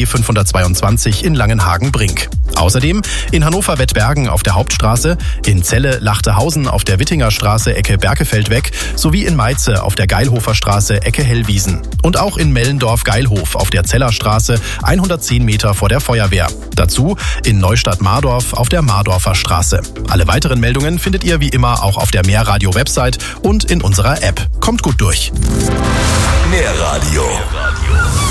B522 in Langenhagen-Brink. Außerdem in Hannover-Wettbergen auf der Hauptstraße, in Celle-Lachtehausen auf der Wittinger Straße Ecke Berkefeldweg sowie in Meize auf der Geilhofer Straße Ecke Hellwiesen. Und auch in Mellendorf-Geilhof auf der Zellerstraße 110 Meter vor der Feuerwehr. Dazu in Neustadt-Mardorf auf der Mardorfer Straße. Alle weiteren Meldungen findet ihr wie immer auch auf der Mehrradio-Website und in unserer App. Kommt gut durch. Mehrradio.